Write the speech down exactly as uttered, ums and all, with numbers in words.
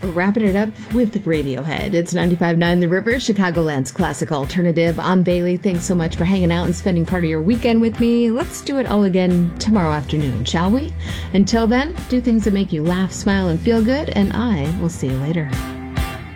wrapping it up with Radiohead. It's ninety-five point nine The River, Chicagoland's classic alternative. I'm Bailey. Thanks so much for hanging out and spending part of your weekend with me. Let's do it all again tomorrow afternoon, shall we? Until then, do things that make you laugh, smile, and feel good, and I will see you later.